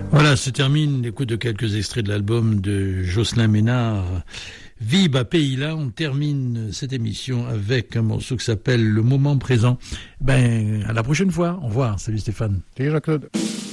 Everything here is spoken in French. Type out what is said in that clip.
Voilà, se termine l'écoute de quelques extraits de l'album de Jocelyn Ménard, Viba Pays-là. On termine cette émission avec un morceau qui s'appelle Le Moment Présent. À la prochaine fois. Au revoir. Salut Stéphane. Salut Jean-Claude.